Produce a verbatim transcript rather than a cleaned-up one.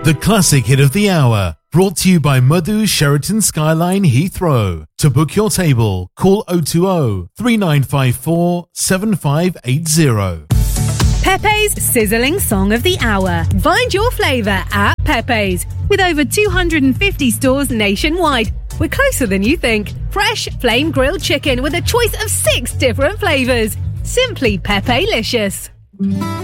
The classic hit of the hour, brought to you by Madhu Sheraton Skyline Heathrow. To book your table, call oh two oh, three nine five four, seven five eight oh. Pepe's Sizzling Song of the Hour. Find your flavour at Pepe's. With over two hundred fifty stores nationwide. We're closer than you think. Fresh flame grilled chicken with a choice of six different flavours. Simply Pepe-licious.